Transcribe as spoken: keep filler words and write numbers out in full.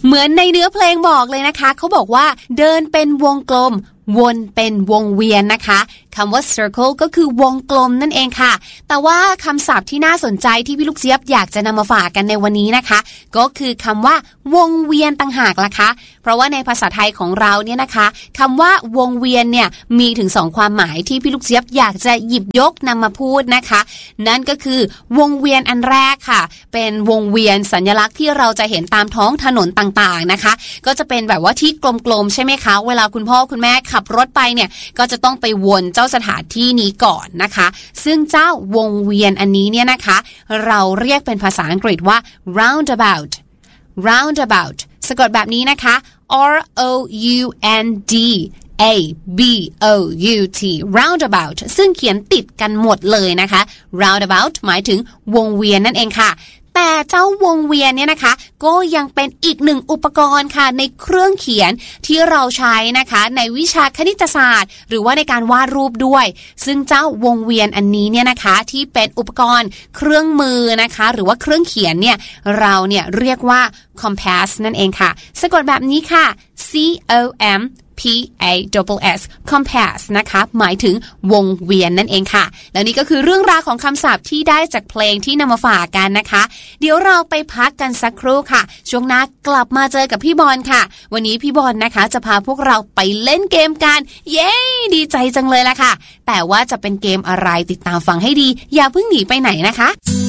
เหมือนในเนื้อเพลงบอกเลยนะคะเขาบอกว่าเดินเป็นวงกลมวนเป็นวงเวียนนะคะคำว่า circle ก็คือวงกลมนั่นเองค่ะแต่ว่าคำศัพท์ที่น่าสนใจที่พี่ลูกเจี๊ยบอยากจะนำมาฝากกันในวันนี้นะคะก็คือคำว่าวงเวียนต่างหากล่ะคะเพราะว่าในภาษาไทยของเราเนี่ยนะคะคำว่าวงเวียนเนี่ยมีถึงสองความหมายที่พี่ลูกเจี๊ยบอยากจะหยิบยกนำมาพูดนะคะนั่นก็คือวงเวียนอันแรกค่ะเป็นวงเวียนสัญลักษณ์ที่เราจะเห็นตามท้องถนนต่างๆนะคะก็จะเป็นแบบว่าที่กลมๆใช่ไหมคะเวลาคุณพ่อคุณแม่ขับรถไปเนี่ยก็จะต้องไปวนเจ้าสถานที่นี้ก่อนนะคะซึ่งเจ้าวงเวียนอันนี้เนี่ยนะคะเราเรียกเป็นภาษาอังกฤษว่า roundabout roundabout สะกดแบบนี้นะคะ R O U N D A B O U T roundabout ซึ่งเขียนติดกันหมดเลยนะคะ roundabout หมายถึงวงเวียนนั่นเองค่ะแต่เจ้าวงเวียนเนี่ยนะคะก็ยังเป็นอีกหนึ่งอุปกรณ์ค่ะในเครื่องเขียนที่เราใช้นะคะในวิชาคณิตศาสตร์หรือว่าในการวาดรูปด้วยซึ่งเจ้าวงเวียนอันนี้เนี่ยนะคะที่เป็นอุปกรณ์เครื่องมือนะคะหรือว่าเครื่องเขียนเนี่ยเราเนี่ยเรียกว่า compass นั่นเองค่ะสะกดแบบนี้ค่ะ C O M P A S S compass นะคะหมายถึงวงเวียนนั่นเองค่ะแล้วนี่ก็คือเรื่องราวของคำศัพท์ที่ได้จากเพลงที่นำมาฝากกันนะคะเดี๋ยวเราไปพักกันสักครู่ค่ะช่วงหน้ากลับมาเจอกับพี่บอลค่ะวันนี้พี่บอลนะคะจะพาพวกเราไปเล่นเกมกันเย้ดีใจจังเลยล่ะค่ะแต่ว่าจะเป็นเกมอะไรติดตามฟังให้ดีอย่าเพิ่งหนีไปไหนนะคะ